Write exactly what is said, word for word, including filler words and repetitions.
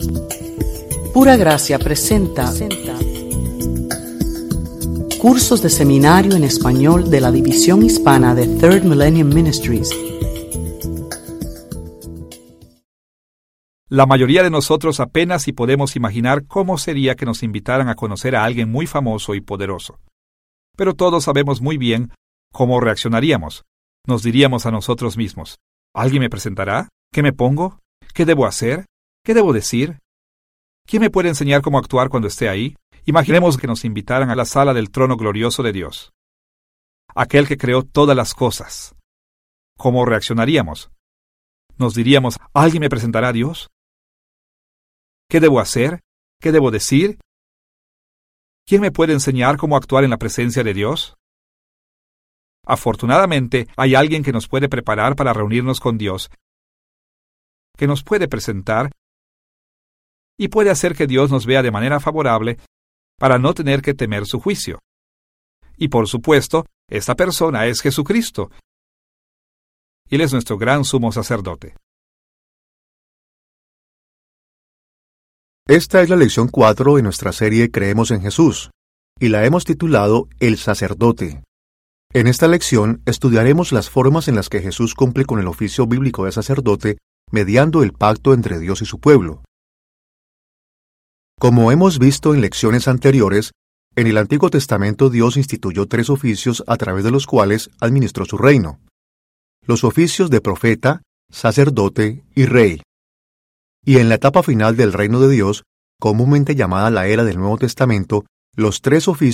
Pura Gracia presenta cursos de seminario en español de la División Hispana de Third Millennium Ministries. La mayoría de nosotros apenas si podemos imaginar cómo sería que nos invitaran a conocer a alguien muy famoso y poderoso. Pero todos sabemos muy bien cómo reaccionaríamos. Nos diríamos a nosotros mismos: ¿alguien me presentará? ¿Qué me pongo? ¿Qué debo hacer? ¿Qué debo decir? ¿Quién me puede enseñar cómo actuar cuando esté ahí? Imaginemos que nos invitaran a la sala del trono glorioso de Dios, aquel que creó todas las cosas. ¿Cómo reaccionaríamos? ¿Nos diríamos: ¿alguien me presentará a Dios? ¿Qué debo hacer? ¿Qué debo decir? ¿Quién me puede enseñar cómo actuar en la presencia de Dios? Afortunadamente, hay alguien que nos puede preparar para reunirnos con Dios, que nos puede presentar y puede hacer que Dios nos vea de manera favorable para no tener que temer su juicio. Y por supuesto, esta persona es Jesucristo. Él es nuestro gran sumo sacerdote. Esta es la lección cuatro de nuestra serie Creemos en Jesús, y la hemos titulado El Sacerdote. En esta lección estudiaremos las formas en las que Jesús cumple con el oficio bíblico de sacerdote mediando el pacto entre Dios y su pueblo. Como hemos visto en lecciones anteriores, en el Antiguo Testamento Dios instituyó tres oficios a través de los cuales administró su reino: los oficios de profeta, sacerdote y rey. Y en la etapa final del reino de Dios, comúnmente llamada la era del Nuevo Testamento, los tres oficios